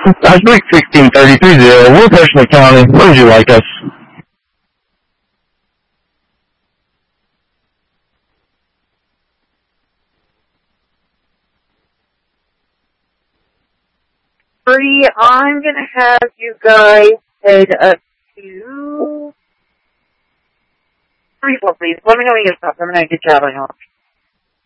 I speak 16330. We're Cushman County. Where would you like us? I'm going to have you guys head up to 34, please. Let me know when you get stopped. I'm going to get traveling off.